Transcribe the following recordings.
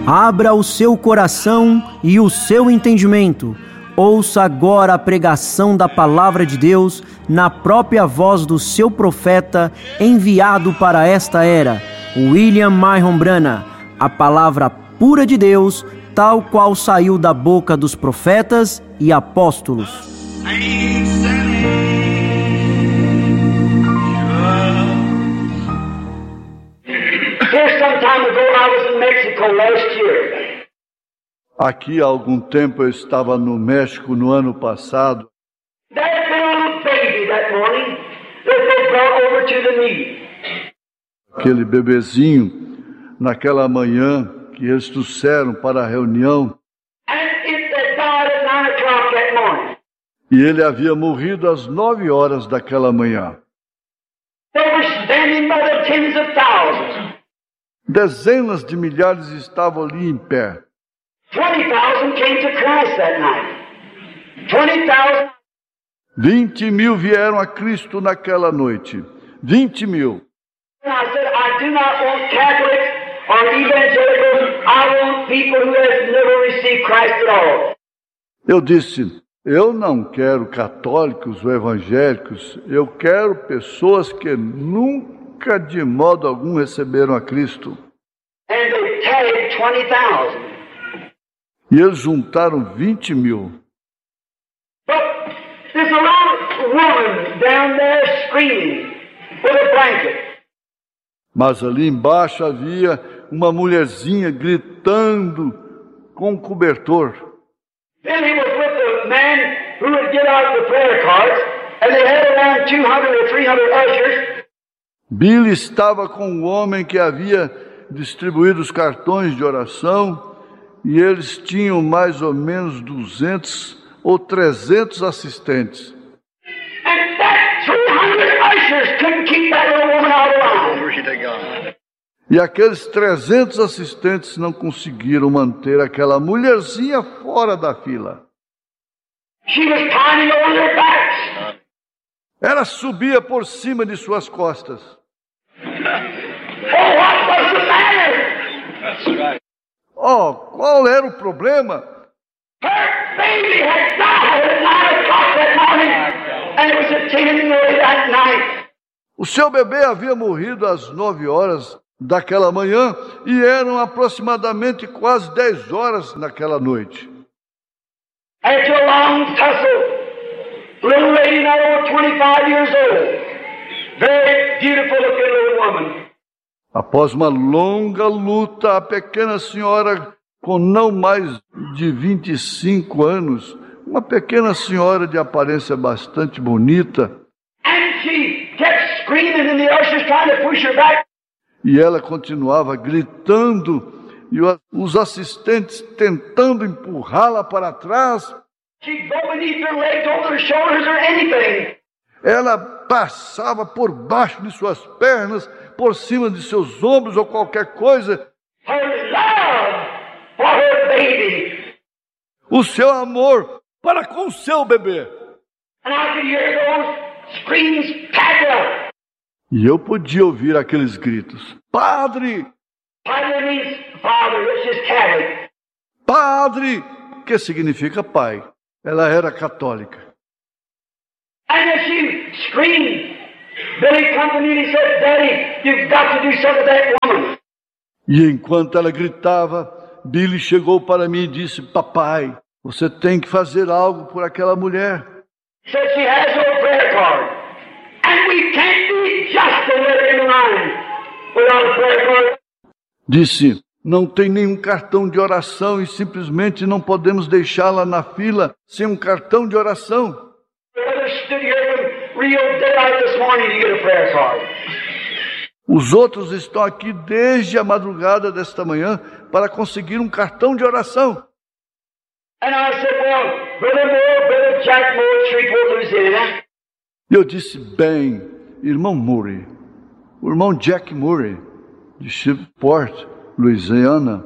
Abra o seu coração e o seu entendimento. Ouça agora a pregação da Palavra de Deus na própria voz do seu profeta enviado para esta era, William Marion Branham, a palavra pura de Deus, tal qual saiu da boca dos profetas e apóstolos. Aqui há algum tempo eu estava no México no ano passado. Aquele bebezinho, naquela manhã que eles trouxeram para a reunião, e ele havia morrido às 9 horas daquela manhã. Dezenas de milhares estavam ali em pé. 20 mil vieram a Cristo naquela noite. 20 mil. Eu disse, eu não quero católicos ou evangélicos, eu quero pessoas que nunca de modo algum receberam a Cristo. E eles juntaram 20 mil. Mas ali embaixo havia uma mulherzinha gritando com um cobertor. Billy estava com um homem que havia distribuído os cartões de oração, e eles tinham mais ou menos 200 ou 300 assistentes. E aqueles 300 assistentes não conseguiram manter aquela mulherzinha fora da fila. Ela subia por cima de suas costas. Oh, qual era o problema? O seu bebê havia morrido às 9 horas daquela manhã e eram aproximadamente quase 10 horas naquela noite. After a long tussle, little lady not over 25 years old, very beautiful looking little woman. Após uma longa luta, a pequena senhora, com não mais de 25 anos, uma pequena senhora de aparência bastante bonita, e ela continuava gritando, e os assistentes tentando empurrá-la para trás. Ela passava por baixo de suas pernas, por cima de seus ombros ou qualquer coisa. O seu amor para com o seu bebê. E eu podia ouvir aqueles gritos. Padre! Padre, que significa pai. Ela era católica. E enquanto ela gritava, Billy chegou para mim e disse, papai, você tem que fazer algo por aquela mulher. Disse, não tem nenhum cartão de oração e simplesmente não podemos deixá-la na fila sem um cartão de oração. Os outros estão aqui desde a madrugada desta manhã para conseguir um cartão de oração. E eu disse, bem, irmão Murray, o irmão Jack Murray, de Shreveport, Louisiana.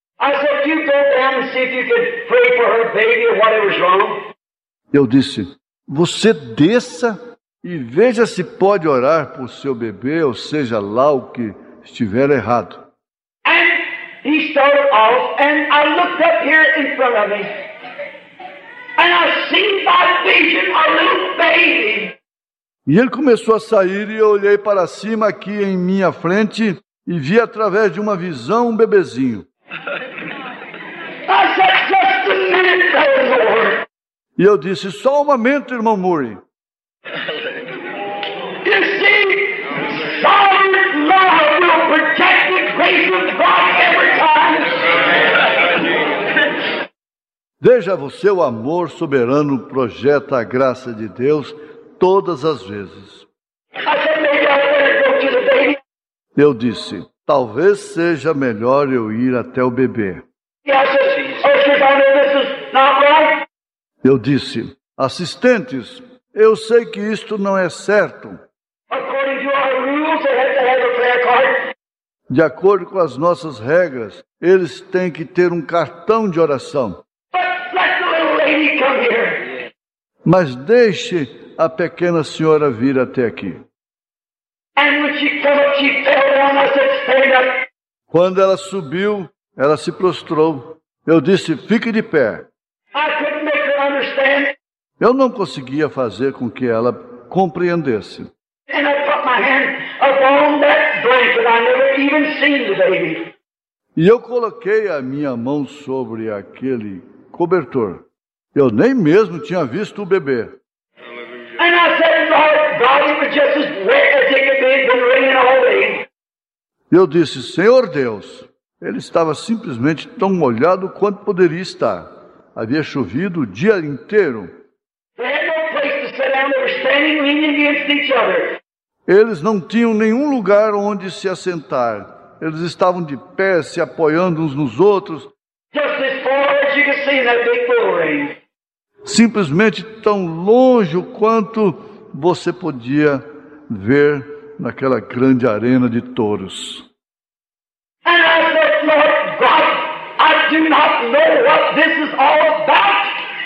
Eu disse, você desça e veja se pode orar por seu bebê, ou seja lá o que estiver errado. he started off, and I looked up here in front of me, and I seen by vision a little baby. E ele começou a sair e eu olhei para cima aqui em minha frente e vi através de uma visão um bebezinho. I said, just a minute, Brother Moore. E eu disse, só um momento, irmão Murray. You see, sovereign love will protect the grace of God every time. Veja você, o amor soberano projeta a graça de Deus todas as vezes. I said, maybe I better go to the baby. Eu disse, talvez seja melhor eu ir até o bebê. I said, ushers, I know this is not right. Eu disse, assistentes, eu sei que isto não é certo. According to our rules, they have to have a prayer card. De acordo com as nossas regras, eles têm que ter um cartão de oração. But let the little lady come here. Mas deixe a pequena senhora vir até aqui. And when she come up, she fell down. I said, stand up. Quando ela subiu, ela se prostrou. Eu disse, fique de pé. I couldn't make her understand. Eu não conseguia fazer com que ela compreendesse. And I put my hand upon that blanket. I never even seen the baby. E eu coloquei a minha mão sobre aquele cobertor. Eu nem mesmo tinha visto o bebê. And I said, Lord God, it was just as wet as it could be, been raining all day. Eu disse, Senhor Deus, ele estava simplesmente tão molhado quanto poderia estar. Havia chovido o dia inteiro. They had no place to sit down. They were standing leaning against each other. Eles não tinham nenhum lugar onde se assentar. Eles estavam de pé, se apoiando uns nos outros. Just as far as you could see in that big bull ring. Simplesmente tão longe quanto você podia ver naquela grande arena de touros. And I said, Lord God, I do not know what this is all about,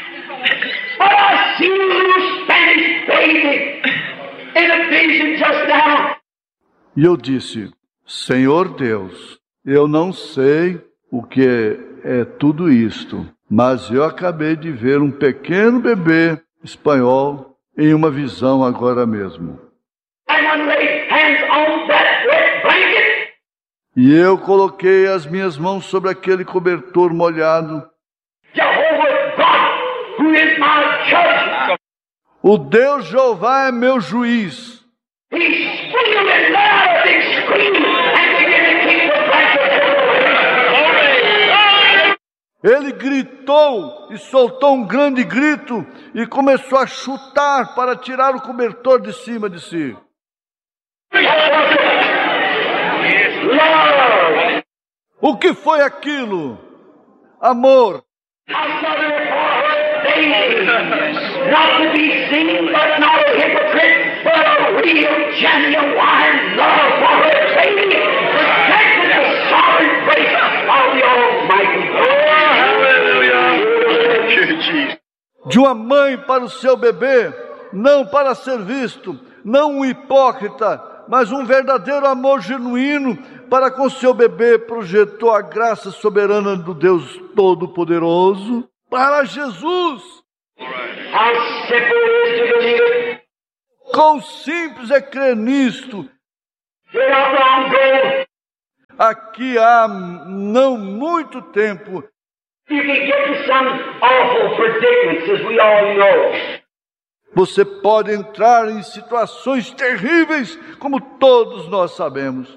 but I see a little Spanish baby in a vision just now. E eu disse, Senhor Deus, eu não sei o que é tudo isto, mas eu acabei de ver um pequeno bebê espanhol em uma visão agora mesmo. And I laid hands on that wet blanket. E eu coloquei as minhas mãos sobre aquele cobertor molhado. Jehovah God, who is my judge, O Deus Jeová é meu juiz. he screamed and let out a big scream and began to keep the blanket away. Ele gritou e soltou um grande grito e começou a chutar para tirar o cobertor de cima de si. Lord, O que foi aquilo? Amor. a mother for her baby, not to be seen, but not a hypocrite, but a real, genuine love for her baby, protected the sovereign grace of the Almighty God. De uma mãe para o seu bebê, não para ser visto, não um hipócrita, mas um verdadeiro amor genuíno para com seu bebê, projetou a graça soberana do Deus Todo-Poderoso para Jesus. How simple it is to believe it. Quão simples é crer nisto. You're not long ago. Aqui há não muito tempo, You can get to some awful predicaments, as we all know. você pode entrar em situações terríveis, como todos nós sabemos.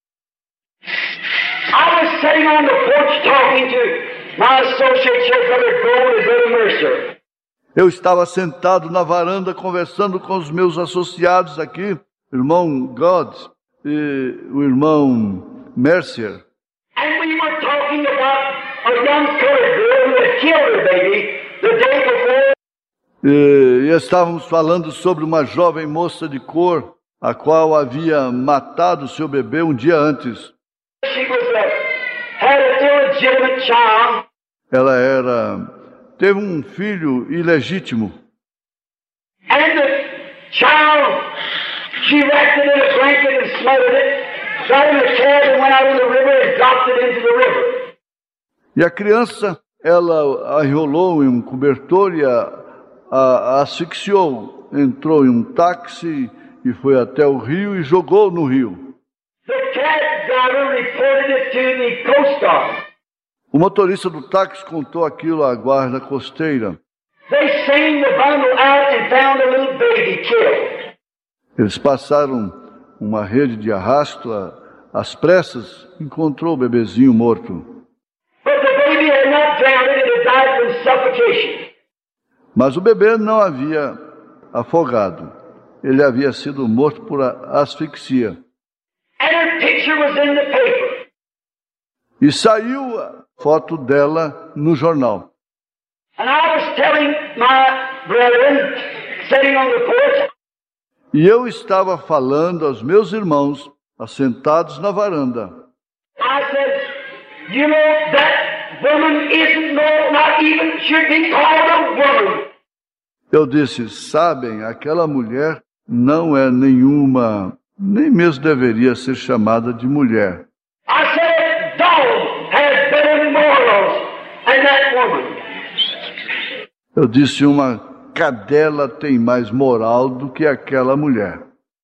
I was sitting on the porch talking to my associate church brother Gold and Brother Mercer. Eu estava sentado na varanda conversando com os meus associados aqui, irmão God e o irmão Mercer. And we were talking about a young colored girl who had killed her baby the day before. E estávamos falando sobre uma jovem moça de cor, a qual havia matado seu bebê um dia antes. She had an illegitimate child. Ela teve um filho ilegítimo. And the child, she wrapped it in a blanket and smothered it. got in a cab and went out in the river and dropped it into the river. E a criança, ela a enrolou em um cobertor e a asfixiou. Entrou em um táxi e foi até o rio e jogou no rio. The cab driver reported it to the Coast Guard. O motorista do táxi contou aquilo à guarda costeira. They seen the bundle out and found a little baby killed. Eles passaram uma rede de arrasto às pressas, encontrou o bebezinho morto. But the baby had not drowned, it had died from suffocation. Mas o bebê não havia afogado. Ele havia sido morto por asfixia. And her picture was in the paper. E saiu a foto dela no jornal. And I was telling my brethren, sitting on the porch, E eu estava falando aos meus irmãos, assentados na varanda. I said, you know, that woman isn't not even should be called a woman. Eu disse, sabem, aquela mulher não é nenhuma, nem mesmo deveria ser chamada de mulher. I said, a dog has better morals than that woman. Eu disse, uma cadela tem mais moral do que aquela mulher.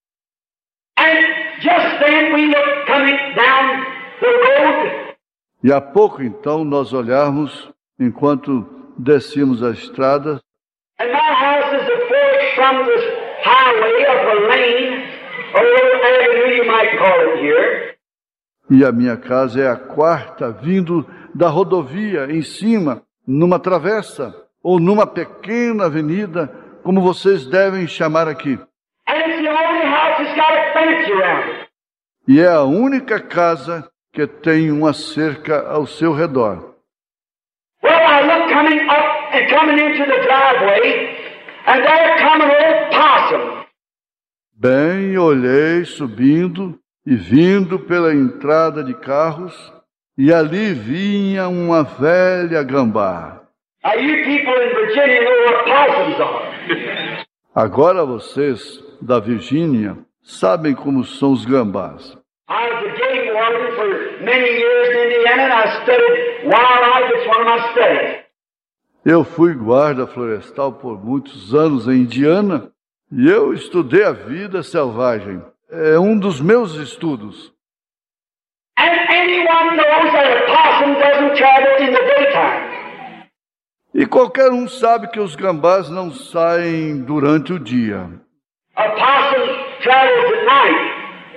And just then we looked coming down the road. E há pouco então nós olhamos, enquanto descíamos a estrada, And my house is the fourth from this highway of a lane, or avenue you might call it here. e a minha casa é a quarta, vindo da rodovia em cima, numa travessa, ou numa pequena avenida, como vocês devem chamar aqui. And it's the only house that's got a fence around it. E é a única casa que tem uma cerca ao seu redor. Well, I look coming up and coming into the driveway, and there come an old possum. Bem, olhei subindo e vindo pela entrada de carros, e ali vinha uma velha gambá. Now, you people in Virginia know what possums are. Agora vocês, da Virgínia, sabem como são os gambás. I was a game warden for many years in Indiana, and I studied wildlife. It's one of my studies. Eu fui guarda florestal por muitos anos em Indiana, e eu estudei a vida selvagem. É um dos meus estudos. And anyone knows that a possum doesn't travel in the daytime. E qualquer um sabe que os gambás não saem durante o dia. A possum travels at night,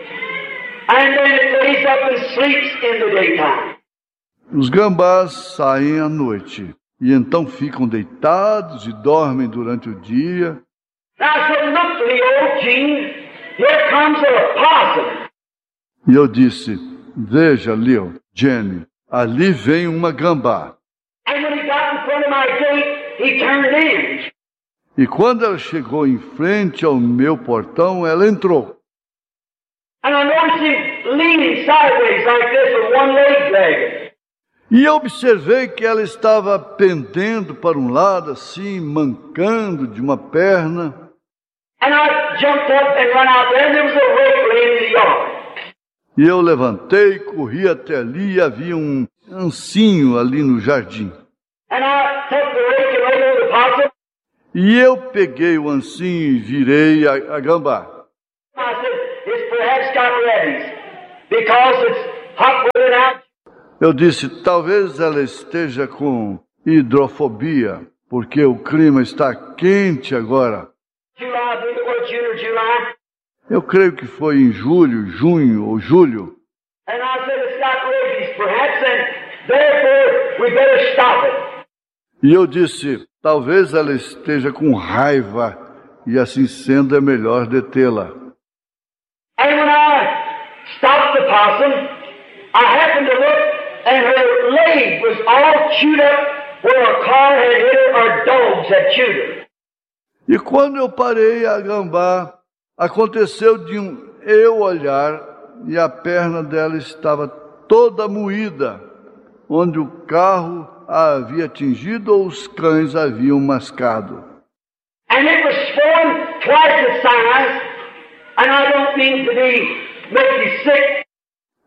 and then it lays up and sleeps in the daytime. Os gambás saem à noite, e então ficam deitados e dormem durante o dia. Now I said, look, Leo, Gene, here comes a possum. E eu disse, veja, Leo, Jenny, ali vem uma gambá. And when he got in front of my gate, he turned in. E quando ela chegou em frente ao meu portão, ela entrou. And I noticed him leaning sideways like this with one leg dragging. E eu observei que ela estava pendendo para um lado, assim, mancando de uma perna. And I jumped up and ran out there, and there was a rake laying in the yard. E eu levantei, corri até ali, e havia um ancinho ali no jardim. And I took the rake and laid over the possum. E eu peguei o ancinho e virei a gambá. I said, it's perhaps got rabies, because it's hot weather now. Eu disse, talvez ela esteja com hidrofobia, porque o clima está quente agora. July, I believe it was June or July. Eu creio que foi em julho, junho ou julho. And I said, it's got rabies, perhaps, and therefore we better stop it. E eu disse, talvez ela esteja com raiva, e assim sendo é melhor detê-la. And when I stopped the possum, I happened to look, and her leg was all chewed up where a car had hit her or dogs had chewed her. E quando eu parei a gambá, aconteceu de eu olhar e a perna dela estava toda moída, onde o carro a havia atingido ou os cães haviam mascado. And it was swollen twice the size, and I don't mean to make you sick,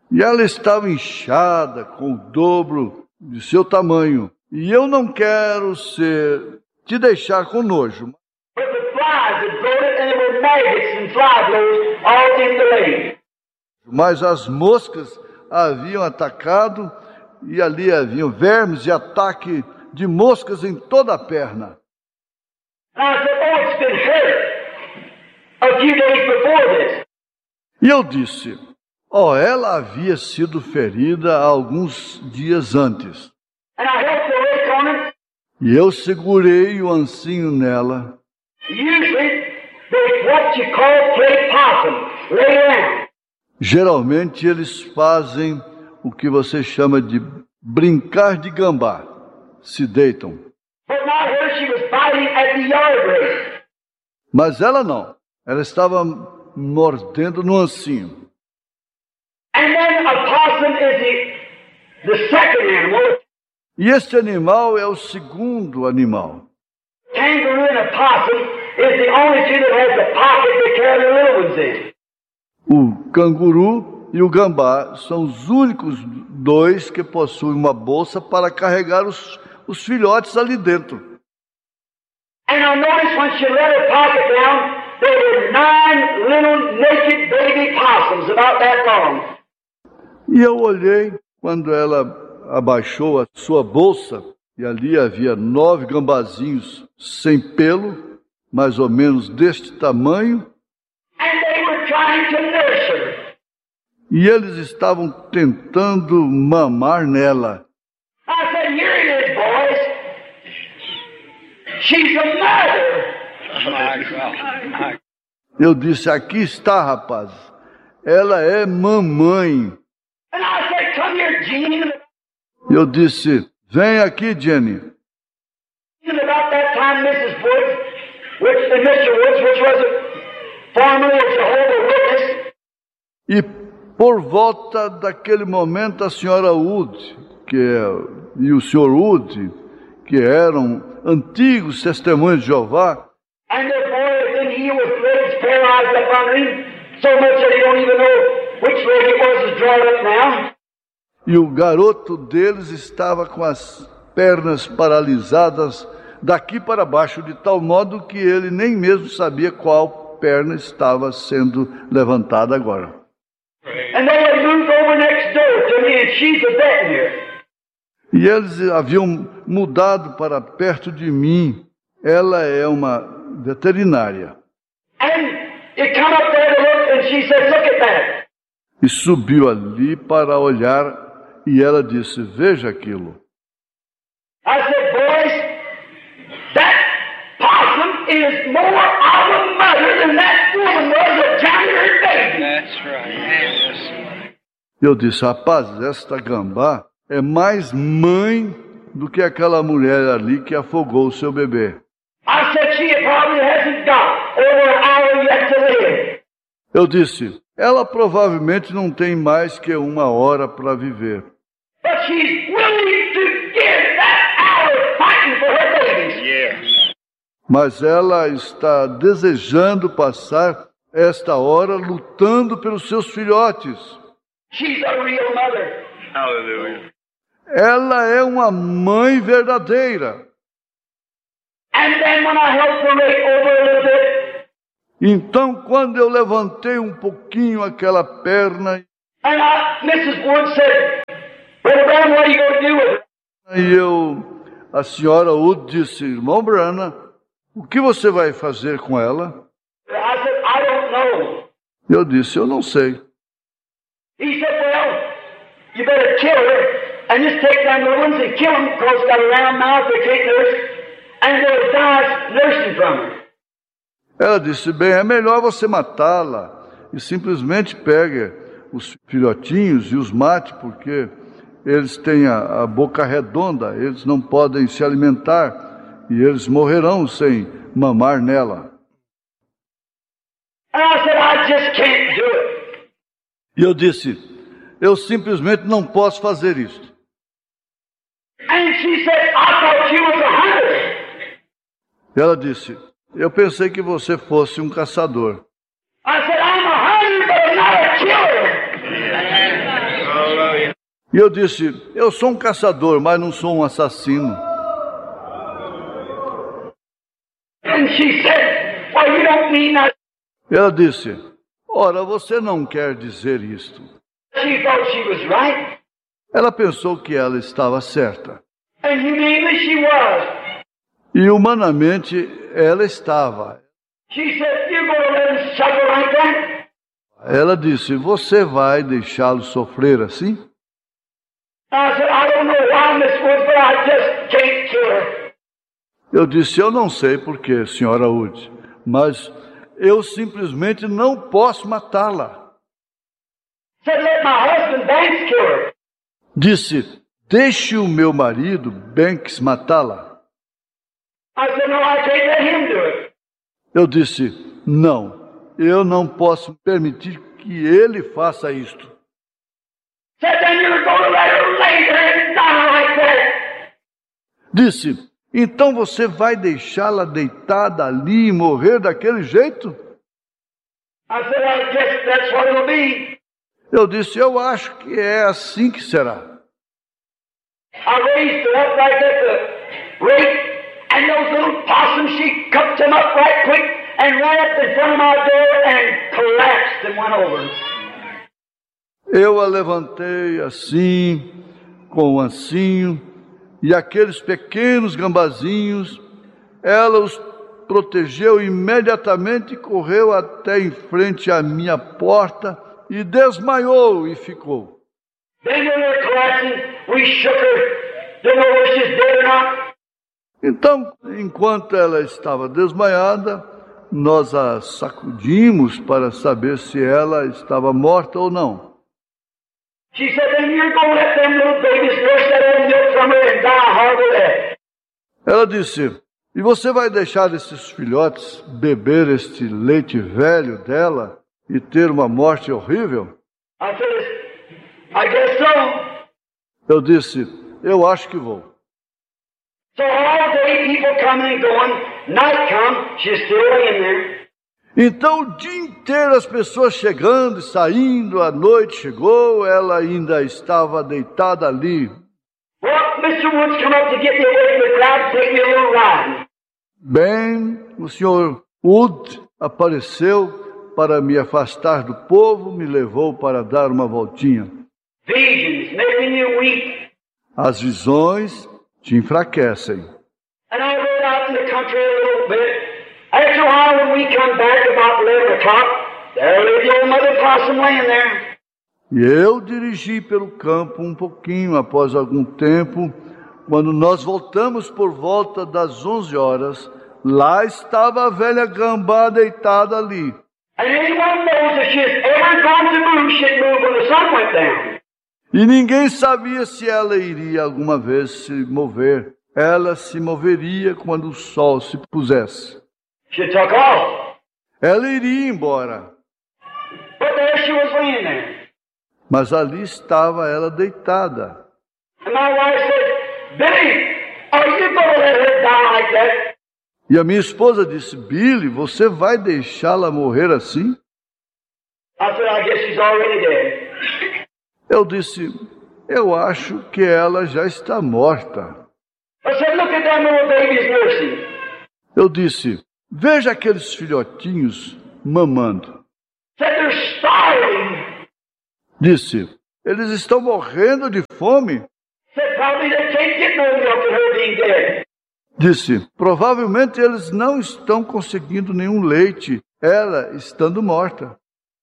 E ela estava inchada com o dobro de seu tamanho. E eu não quero te deixar com nojo. But the flies had grown it, and there were maggots and fly blows all in the leg. Mas as moscas haviam atacado e ali haviam vermes e ataque de moscas em toda a perna. And I said, oh, it's been hurt a few days before this. E eu disse, ela havia sido ferida há alguns dias antes. And I helped her rake on it. E eu segurei o ancinho nela. Usually, they what you call play possum, lay down. Geralmente eles fazem o que você chama de brincar de gambá. Se deitam. But not her, she was fighting at the yard race. Mas ela não. Ela estava mordendo no ancinho. And then a possum is the second animal. E este animal é o segundo animal. Kangaroo and a possum is the only two that has the pocket to carry the little ones in. O canguru e o gambá são os únicos dois que possuem uma bolsa para carregar os filhotes ali dentro. And I noticed when she let her pocket down, there were 9 little naked baby possums about that long. E eu olhei quando ela abaixou a sua bolsa e ali havia 9 gambazinhos sem pelo, mais ou menos deste tamanho. And they were trying to nurse her. E eles estavam tentando mamar nela. I said, here it is, boys. She's a mother. Eu disse, aqui está, rapaz. Ela é mamãe. And I said, come here, Gene. Eu disse, vem aqui, Jenny. And about that time, Mrs. Woods, and Mr. Woods, which was formerly a Jehovah's Witness. E por volta daquele momento, a senhora Wood, e o senhor Wood, que eram antigos testemunhos de Jeová, And the boy then he was legs paralyzed up under him, so much that he don't even know which leg it was that's drawn up now. e o garoto deles estava com as pernas paralisadas daqui para baixo, de tal modo que ele nem mesmo sabia qual perna estava sendo levantada agora. And they had moved over next door to me, and she's a veterinary. E eles haviam mudado para perto de mim. Ela é uma veterinária. And it come up there to look, and she said, look at that. E subiu ali para olhar, e ela disse, veja aquilo. I said, boys, that possum is more of a mother than that woman was that carried her baby. That's right. Yes. Eu disse, rapaz, esta gambá é mais mãe do que aquela mulher ali que afogou o seu bebê. I said, she probably hasn't got over an hour yet to live. Eu disse, ela provavelmente não tem mais que 1 hora para viver. But she's willing to give that hour fighting for her babies. Yes. Mas ela está desejando passar esta hora lutando pelos seus filhotes. She's a real mother. Hallelujah. Ela é uma mãe verdadeira. And then when I helped her rake over a little bit, Então, quando eu levantei um pouquinho aquela perna, and Mrs. Wood said, Brother Brown, what are you going to do with her? e a senhora Wood disse, irmão Brana, o que você vai fazer com ela? I said, I don't know. Eu disse, eu não sei. He said, well, you better kill her and just take them little ones and kill them because it's got a round mouth they can't nurse, and they'll die nursing from her. Ela disse, bem, é melhor você matá-la e simplesmente pegue os filhotinhos e os mate, porque eles têm a boca redonda, eles não podem se alimentar e eles morrerão sem mamar nela. And I said, I just can't do it. E eu disse, eu simplesmente não posso fazer isto. And she said, I thought you was a hunter. Ela disse, eu pensei que você fosse um caçador. I said, I'm a hunter, but I'm not a killer. E eu disse, eu sou um caçador, mas não sou um assassino. And she said, well, you don't mean that. Ela disse, ora, você não quer dizer isto. She thought she was right. Ela pensou que ela estava certa. And humanely she was. E humanamente ela estava. She said, you're going to let him suffer like that? Ela disse, você vai deixá-lo sofrer assim? I said, I don't know why, Miss Woods, but I just can't kill her. Eu disse, eu não sei porquê, senhora Wood, mas eu simplesmente não posso matá-la. Said, let my husband Banks kill her. Disse, deixe o meu marido, Banks, matá-la. I said, no, I can't let him do it. Eu disse, não, eu não posso permitir que ele faça isto. Said, then you're going to let her lay there and die like that. Disse, então você vai deixá-la deitada ali e morrer daquele jeito? I said, I guess that's what it'll be. Eu disse, eu acho que é assim que será. I raised her up right at the rake, and those little possums, she cupped them up right quick and ran up in front of my door and collapsed and went over. Eu a levantei assim, com o ancinho, e aqueles pequenos gambazinhos, ela os protegeu imediatamente e correu até em frente à minha porta e desmaiou e ficou. Then when they were collapsing, we shook her, didn't know whether she's dead or not. Então, enquanto ela estava desmaiada, nós a sacudimos para saber se ela estava morta ou não. She said, then you're going to let them little babies nurse that old milk from her and die a horrible death. Ela disse, e você vai deixar esses filhotes beber este leite velho dela e ter uma morte horrível? I said, I guess so. Eu disse, eu acho que vou. So all day people coming and going, night come, she's still laying there. Então o dia inteiro as pessoas chegando e saindo, a noite chegou, ela ainda estava deitada ali. Well, Mr. Woods come up to get me away from the crowd and take me a little ride. Bem, o senhor Wood apareceu para me afastar do povo, me levou para dar uma voltinha. Visions making you weak. As visões te enfraquecem. And I rode out in the country a little bit. After a while, when we come back about 11 o'clock, there lay the old mother possum laying there. E eu dirigi pelo campo um pouquinho após algum tempo. Quando nós voltamos por volta das 11 horas, lá estava a velha gambá deitada ali. And anyone knows if she's ever going to move, she'd move when the sun went down. E ninguém sabia se ela iria alguma vez se mover. Ela se moveria quando o sol se pusesse. She took off. Ela iria embora. But there she was laying there. Mas ali estava ela deitada. And my wife said, Billy, are you going to let her die like that? E a minha esposa disse, Billy, você vai deixá-la morrer assim? I said, I guess she's already dead. Eu disse, eu acho que ela já está morta. I said, look at them little babies nursing. Eu disse, veja aqueles filhotinhos mamando. Said, they're starving. Disse, eles estão morrendo de fome. Said, probably they can't get no milk in her being dead. Disse, provavelmente eles não estão conseguindo nenhum leite, ela estando morta.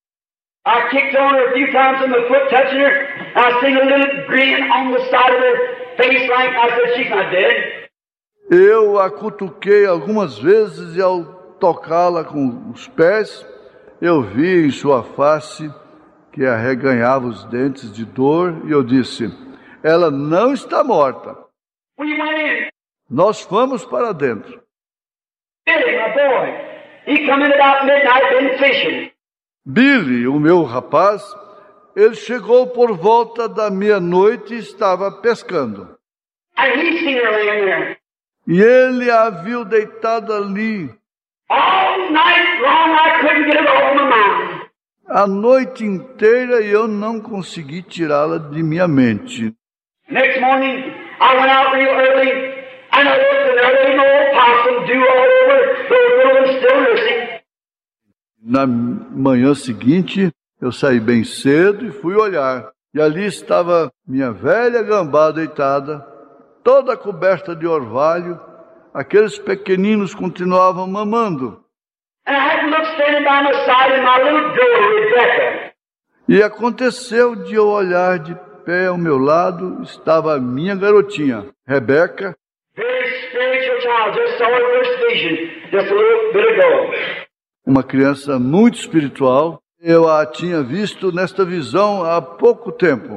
I kicked on her a few times with my foot, touching her. I seen a little grin on the side of her face like I said, she's not dead. Eu a cutuquei algumas vezes e ao tocá-la com os pés, eu vi em sua face que arreganhava os dentes de dor e eu disse, ela não está morta. We went in. Nós fomos para dentro. Billy, my boy, he come in about midnight, been fishing. Billy, o meu rapaz, ele chegou por volta da meia-noite e estava pescando. And he seen her laying there. E ele a viu deitada ali. All night long I couldn't get it off my mind. a noite inteira e eu não consegui tirá-la de minha mente. Next morning, I went out real early, and I looked, and there was no possum, dew all over, the little one still nursing. Na manhã seguinte, eu saí bem cedo e fui olhar. E ali estava minha velha gambá deitada, toda coberta de orvalho. Aqueles pequeninos continuavam mamando. And I had looked standing by my side, and my little girl, Rebecca. E aconteceu de eu olhar de pé ao meu lado, estava a minha garotinha, Rebeca. Very spiritual child, just saw her first vision just a little bit ago. Uma criança muito espiritual. Eu a tinha visto nesta visão há pouco tempo.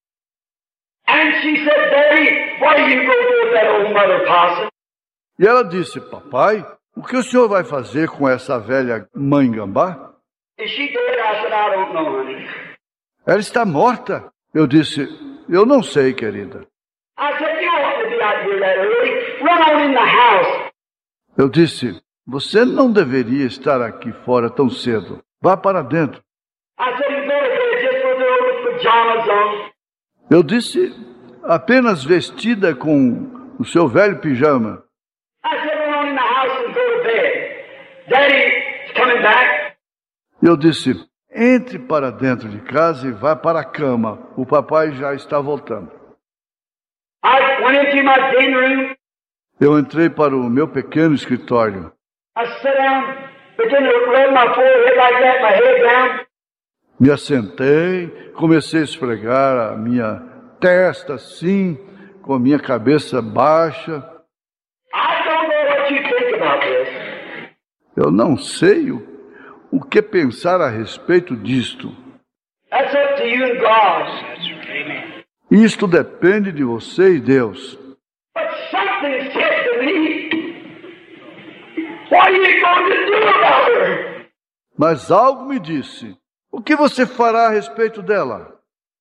And she said, Daddy, what are you going to do with that old mother possum? E ela disse, papai, o que o senhor vai fazer com essa velha mãe gambá? Is she dead? I said, I don't know, honey. Ela está morta. Eu disse, eu não sei, querida. I said, you ought to be out here that early. Run on in the house. Eu disse, você não deveria estar aqui fora tão cedo. Vá para dentro. I said, you go to bed just with your old pajamas on. Eu disse, apenas vestida com o seu velho pijama. I said, run on in the house and go to bed. Daddy's coming back. Eu disse, entre para dentro de casa e vá para a cama. O papai já está voltando. I went into my den room. Eu entrei para o meu pequeno escritório. I sat down, began to rub my forehead like that, my head down. Me assentei, comecei a esfregar a minha testa assim, com a minha cabeça baixa. I don't know what you think about this. Eu não sei o que pensar a respeito disto. That's up to you and God. Isto depende de você e Deus. But something said to me, what are you going to do about her? Mas algo me disse, o que você fará a respeito dela?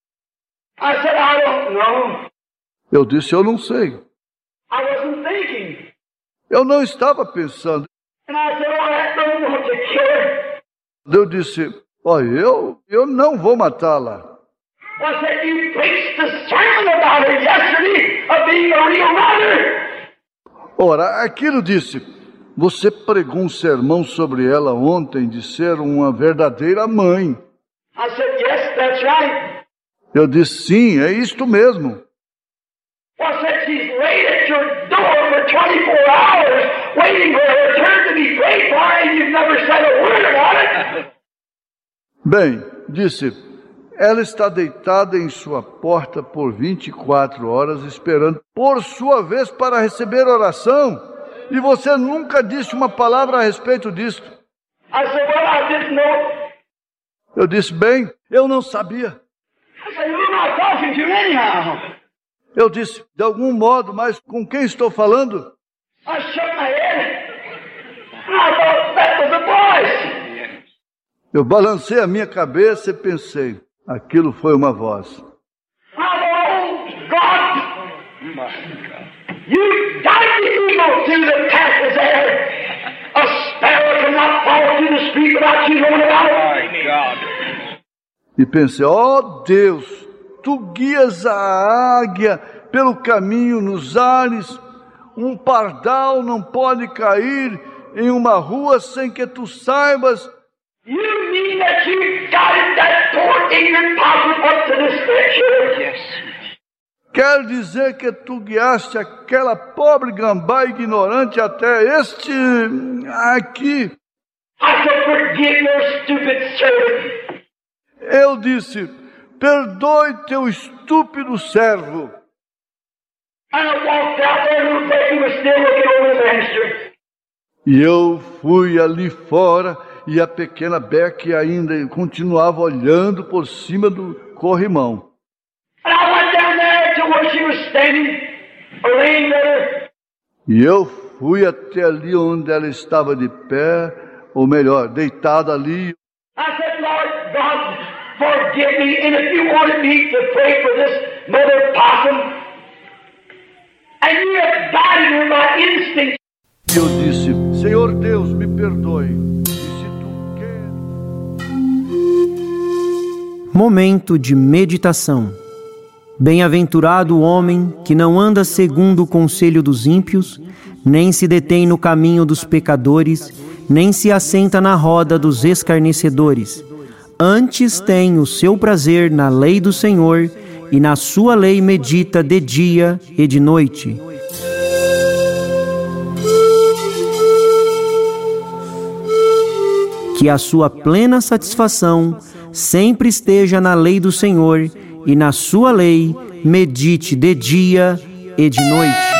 I said, I don't know. Eu disse, eu não sei. I wasn't thinking. Eu não estava pensando. And I said, oh, I don't want to kill her. Eu disse, eu não vou matá-la. I said, you preached the sermon about her yesterday of being a real mother. Ora, aquilo disse, você pregou um sermão sobre ela ontem de ser uma verdadeira mãe. I said, yes, that's right. Eu disse, sim, é isto mesmo. I said, she's laid at your door for 24 hours, waiting for her turn to be prayed for, and you've never said a word about it. Bem, disse, ela está deitada em sua porta por 24 horas, esperando por sua vez para receber oração, e você nunca disse uma palavra a respeito disto. I said, well, I didn't know. Eu disse, bem, eu não sabia. I said, who am I talking to anyhow? Eu disse, de algum modo, mas com quem estou falando? I shook my head, and I thought that was a voice. Eu balancei a minha cabeça e pensei, aquilo foi uma voz. I thought, oh, God, you guide the eagle through the passes there. A sparrow cannot fall through the street without you knowing about it. E pensei, ó Deus, tu guias a águia pelo caminho nos ares. Um pardal não pode cair em uma rua sem que tu saibas. You mean that you guided that poor ignorant possum up to this scripture? Yes. Quer dizer que tu guiaste aquela pobre gambá ignorante até este aqui. I said, forgive your stupid servant. Eu disse, perdoe teu estúpido servo. And I walked out there and Rebecca was still looking over the banister. E eu fui ali fora e a pequena Becky ainda continuava olhando por cima do corrimão. And I went down there to where she was standing, laying there. E eu fui até ali onde ela estava de pé, ou melhor, deitada ali. I said, Lord God, forgive me, and if you wanted me to pray for this mother possum, and you have guided her by instinct. E eu disse, Senhor Deus, me perdoe. E se tu queres... Momento de meditação. Bem-aventurado o homem que não anda segundo o conselho dos ímpios, nem se detém no caminho dos pecadores, nem se assenta na roda dos escarnecedores. Antes tem o seu prazer na lei do Senhor, e na sua lei medita de dia e de noite. Que a sua plena satisfação sempre esteja na lei do Senhor, e na sua lei medite de dia e de noite.